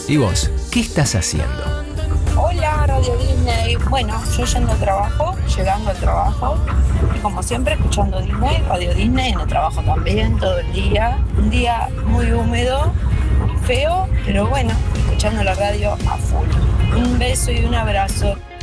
¿Y vos, qué estás haciendo? Hola, Radio Disney. Bueno, yo yendo al trabajo, llegando al trabajo, y como siempre escuchando Disney, Radio Disney, en el trabajo también, todo el día. Un día muy húmedo, feo, pero bueno, escuchando la radio a full. Un beso y un abrazo.